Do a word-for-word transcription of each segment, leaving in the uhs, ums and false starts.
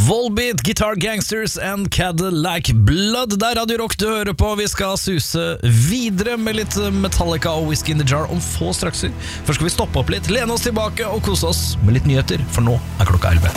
Volbeat, Guitar Gangsters and Cadillac Blood. Det er Radio Rock du hører på. Vi skal suse videre med litt Metallica og Whiskey in the Jar om få strakser. Først skal vi stoppe opp litt, lene oss tilbake og kose oss med litt nyheter, for nå er klokka elleve.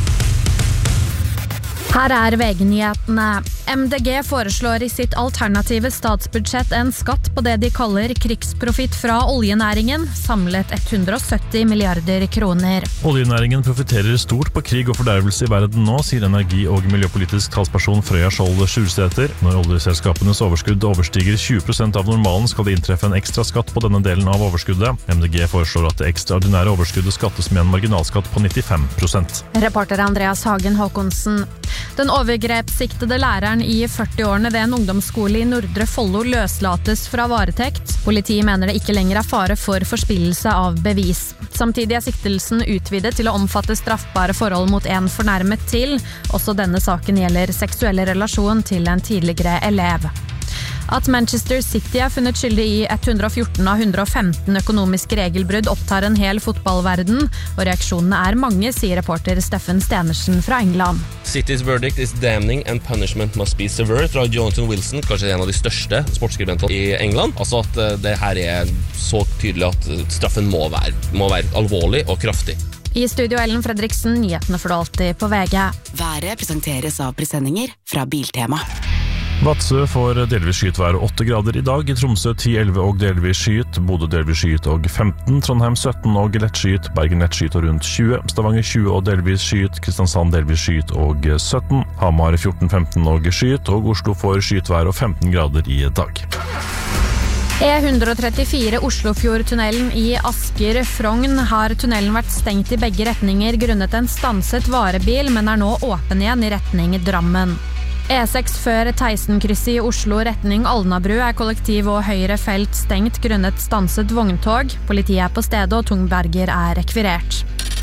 Her er V G-nyhetene. M D G foreslår i sitt alternative statsbudsjett en skatt på det de kaller krigsprofitt fra oljenæringen, samlet hundre og sytti milliarder kroner. Oljenæringen profiterer stort på krig og fordervelse i verden nå, sier energi- og miljøpolitisk talsperson Frøya Skjold Sjulsæter. Når oljeselskapenes overskudd overstiger tjue prosent av normalen, skal det inntreffe en ekstra skatt på denne delen av overskuddet. M D G foreslår at det ekstraordinære overskuddet skattes med en marginalskatt på nittifem prosent. Reporter Andreas Hagen Håkonsen. Den overgrepssiktede læreren i førti-årene ved en ungdomsskole i Nordre Follo løslates fra varetekt. Politiet mener det ikke lenger er fare for forspillelse av bevis. Samtidig er siktelsen utvidet til å omfatte straffbare forhold mot en fornærmet til. Også denne saken gjelder seksuelle relasjon til en tidligere elev. At Manchester City er funnet skyldig i hundre og fjorten av hundre og femten økonomiske regelbrudd opptar en hel fotballverden, og reaksjonene er mange, sier reporter Steffen Stenersen fra England. City's verdict is damning and punishment must be severe, fra Jonathan Wilson, kanskje en av de største sportsskribentene i England. Altså at det her er så tydelig at straffen må være, må være alvorlig og kraftig. I studio Ellen Fredriksen, nyhetene får du alltid på V G. Været presenteres av presendinger fra Biltema. Vadsø får delvis skyet vær og åtte grader i dag, i Tromsø ti elleve og delvis skyet, Bodø delvis skyet og femten, Trondheim sytten og lett skyet, Bergen lett skyet og rundt tjue, Stavanger tjue og delvis skyet, Kristiansand delvis skyet og sytten, Hamar fjorten femten og skyet, og Oslo får skyet vær og femten grader i dag. E hundre og trettifire Oslofjordtunnelen i Asker-Frogn har tunnelen vært stengt i begge retninger grunnet en stanset varebil, men er nå åpen igjen i retning Drammen. E seks før Teisenkrysset i Oslo retning Alnabru er kollektiv og høyre felt stengt grunnet stanset vogntog. Politiet er på stedet og Tungberger er rekvirert.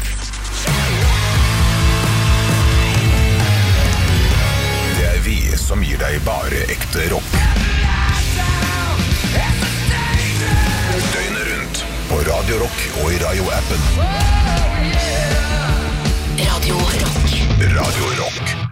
Det er vi som gir deg bare ekte rock. Døgnet rundt på Radio Rock og i Radio-appen. Radio Rock. Radio Rock.